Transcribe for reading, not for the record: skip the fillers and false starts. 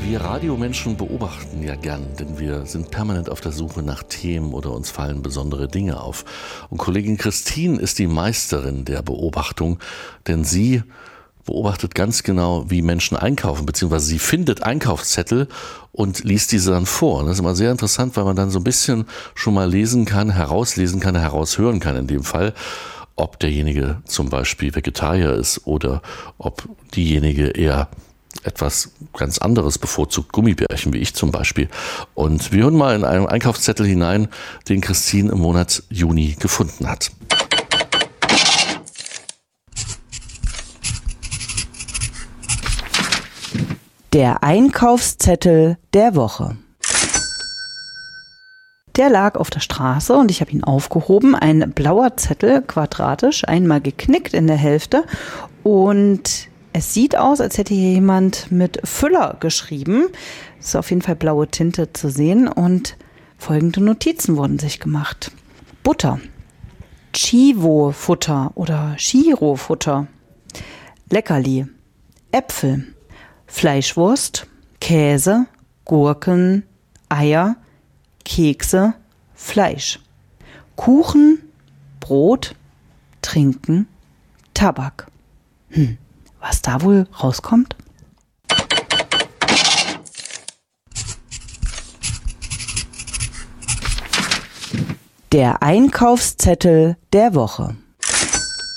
Wir Radiomenschen beobachten ja gern, denn wir sind permanent auf der Suche nach Themen oder uns fallen besondere Dinge auf. Und Kollegin Christine ist die Meisterin der Beobachtung, denn sie beobachtet ganz genau, wie Menschen einkaufen, beziehungsweise sie findet Einkaufszettel und liest diese dann vor. Und das ist immer sehr interessant, weil man dann so ein bisschen schon mal lesen kann, heraushören kann in dem Fall, ob derjenige zum Beispiel Vegetarier ist oder ob diejenige eher etwas ganz anderes bevorzugt, Gummibärchen, wie ich zum Beispiel. Und wir hören mal in einen Einkaufszettel hinein, den Christine im Monat Juni gefunden hat. Der Einkaufszettel der Woche. Der lag auf der Straße und ich habe ihn aufgehoben. Ein blauer Zettel, quadratisch, einmal geknickt in der Hälfte. Und es sieht aus, als hätte hier jemand mit Füller geschrieben. Es ist auf jeden Fall blaue Tinte zu sehen. Und folgende Notizen wurden sich gemacht. Butter, Chivo-Futter oder Chiro-Futter, Leckerli, Äpfel, Fleischwurst, Käse, Gurken, Eier, Kekse, Fleisch, Kuchen, Brot, Trinken, Tabak. Was da wohl rauskommt? Der Einkaufszettel der Woche.